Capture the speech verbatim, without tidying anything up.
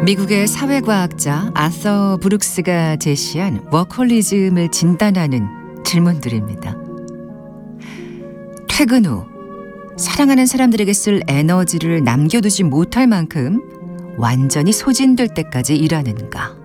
미국의 사회과학자 아서 브룩스가 제시한 워커홀리즘을 진단하는 질문들입니다. 퇴근 후 사랑하는 사람들에게 쓸 에너지를 남겨두지 못할 만큼 완전히 소진될 때까지 일하는가?